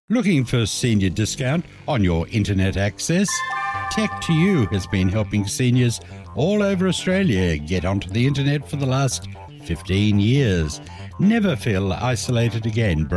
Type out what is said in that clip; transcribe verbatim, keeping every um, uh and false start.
Looking for senior discount on your internet access? Tech to You has been helping seniors all over Australia get onto the internet for the last fifteen years. Never feel isolated again.